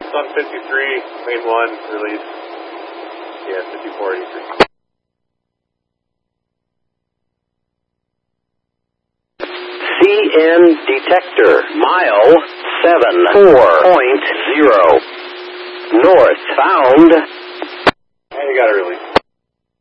Sun 53, main 1, release. Yeah, 5483. CN detector, mile 74.0. Northbound. And you got to release.